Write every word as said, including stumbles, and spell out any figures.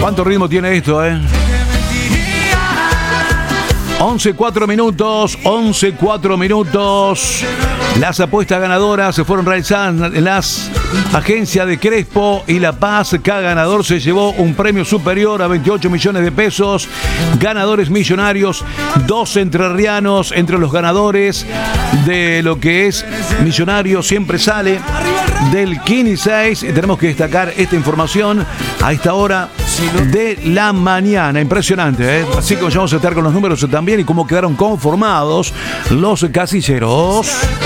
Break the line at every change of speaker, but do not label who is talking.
¿Cuánto ritmo tiene esto, eh? once, cuatro minutos, once, cuatro minutos. Las apuestas ganadoras se fueron realizadas en las agencias de Crespo y La Paz. Cada ganador se llevó un premio superior a veintiocho millones de pesos. Ganadores millonarios, dos entrerrianos entre los ganadores de lo que es Millonario Siempre Sale del Kini seis. Tenemos que destacar esta información a esta hora de la mañana. Impresionante, ¿eh? Así que vamos a estar con los números también y cómo quedaron conformados los casilleros.